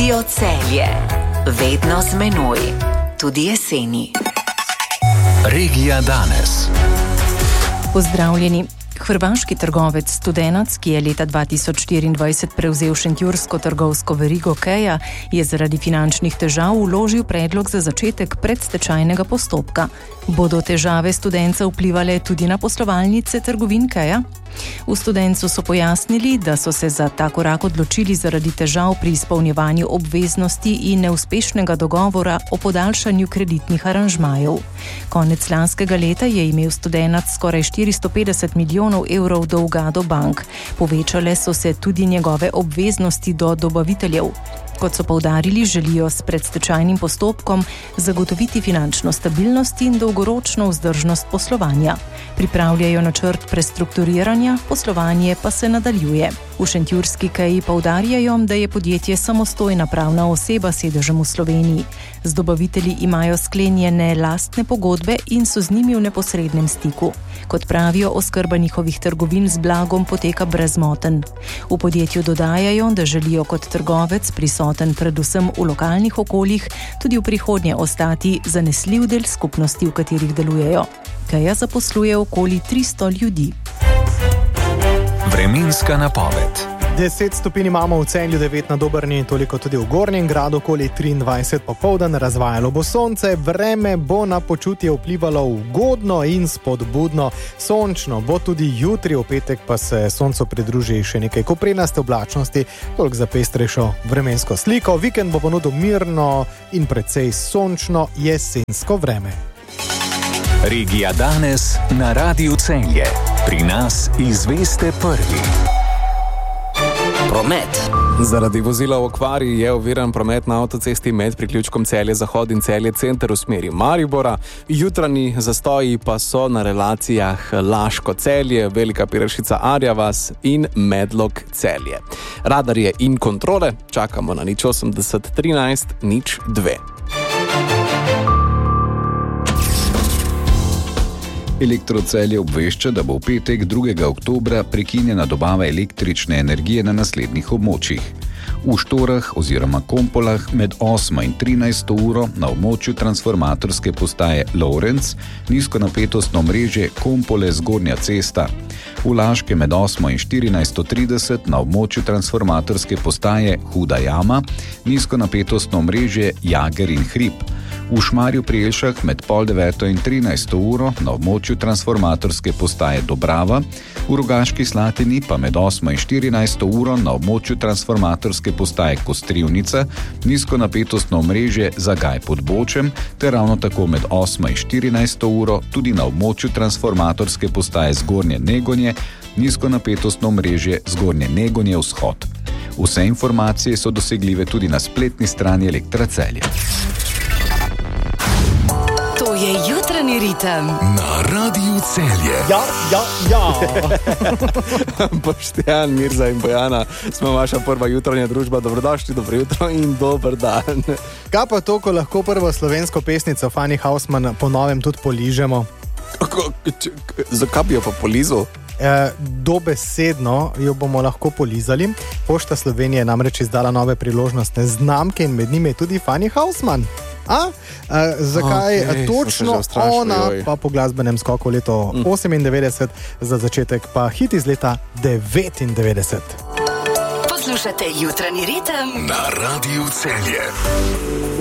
Radio Celje. Vedno z menoj. Tudi jeseni. Regija danes. Pozdravljeni. Hrvaški trgovec Studenac, ki je leta 2024 prevzel šentjursko trgovsko verigo Kea, je zaradi finančnih težav vložil predlog za začetek predstečajnega postopka. Bodo težave Studenca vplivale tudi na poslovalnice trgovin Kea? V Studencu so pojasnili, da so se za ta korak odločili zaradi težav pri izpolnjevanju obveznosti in neuspešnega dogovora o podaljšanju kreditnih aranžmajev. Konec lanskega leta je imel Studenac skoraj 450 milijonov evrov dolga do bank. Povečale so se tudi njegove obveznosti do dobaviteljev. Kot so poudarili, želijo s predstečajnim postopkom zagotoviti finančno stabilnost in dolgoročno vzdržnost poslovanja. Pripravljajo načrt prestrukturiranja, poslovanje pa se nadaljuje. V šentjurski Kei poudarjajo, da je podjetje samostojna pravna oseba s sedežem v Sloveniji. Z dobavitelji imajo sklenjene lastne pogodbe in so z njimi v neposrednem stiku. Kot pravijo, oskrba njihovih trgovin z blagom poteka brezmoten. V podjetju dodajajo, da želijo kot trgovec prisoten predvsem v lokalnih okoljih tudi v prihodnje ostati zanesljiv del skupnosti, v katerih delujejo. Keja zaposluje okoli 300 ljudi. Vremenska napoved. 10 stopinj imamo v Celju, 9 na Dobrni, toliko tudi v Gornjem Gradu, okoli 23 popoldan, razvajalo bo sonce, vreme bo na počutje vplivalo ugodno in spodbudno, sončno bo tudi jutri, v petek pa se soncu pridruži še nekaj koprenaste oblačnosti, toliko za pestrejšo vremensko sliko, vikend bo ponudil mirno in precej sončno jesensko vreme. Regija danes na Radiu Celje. Pri nas izveste prvi. Promet. Zaradi vozila v okvari je oviran promet na avtocesti med priključkom Celje-Zahod in Celje-Center v smeri Maribora. Jutranji zastoji pa so na relacijah Laško-Celje, Velika Pirošica-Arja-Vas in Medlog-Celje. Radarje in kontrole čakamo na 080 13 02. Elektrocelje obvešča, da bo v petek 2. oktobra prekinjena dobava električne energije na naslednjih območjih. V Štorah oziroma Kompolah med 8 in 13 uro na območju transformatorske postaje Lovrenc, nizkonapetostno mreže Kompole Zgornja cesta. V Laške med 8 in 14:30 na območju transformatorske postaje Huda jama, nizkonapetostno mreže Jager in Hrib. V Šmarju pri Jelšah med 8:30 in 13 uro na območju transformatorske postaje Dobrava, v Rogaški Slatini pa med 8 in 14 uro na območju transformatorske postaje Kostrivnica, nizkonapetostno omrežje Zagaj pod Bočem, ter ravno tako med 8 in 14 uro tudi na območju transformatorske postaje Zgornje Negonje, nizkonapetostno omrežje Zgornje Negonje vzhod. Vse informacije so dosegljive tudi na spletni strani Elektra Celje. To je jutranji ritem na Radiu Celje. Ja. Boštjan, Mirza in Bojana, smo vaša prva jutranja družba. Dobrodošli, dobro jutro in dober dan. Kaj pa to, ko lahko prvo slovensko pesnico Fanny Hausmann po novem tudi poližemo? Zakaj bi jo pa polizal? Dobesedno jo bomo lahko polizali. Pošta Slovenije namreč izdala nove priložnostne znamke in med njimi je tudi Fanny Hausmann. Zakaj točno ona, pa po glasbenem skoku leto 98, za začetek pa hit iz leta 99. Poslušate jutranji ritem na Radiu Celje.